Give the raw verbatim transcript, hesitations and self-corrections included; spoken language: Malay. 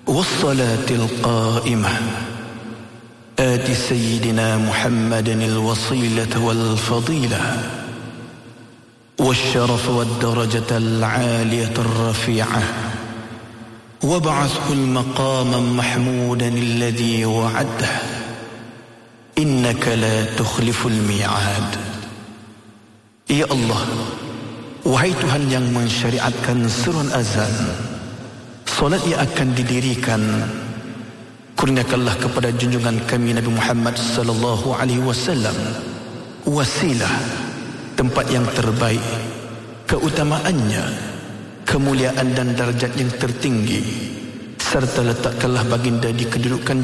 والصلاة القائمة آت سيدنا محمد الوصيلة والفضيلة والشرف والدرجة العالية الرفيعة وابعثه المقام محمودا الذي وعده إنك لا تخلف الميعاد. Ya Allah, wahai Tuhan yang mensyariatkan seruan azan, solat yang akan didirikan, kurniakanlah kepada junjungan kami Nabi Muhammad sallallahu alaihi wasallam wasilah, tempat yang terbaik, keutamaannya, kemuliaan dan darjat yang tertinggi, serta letakkanlah baginda di kedudukan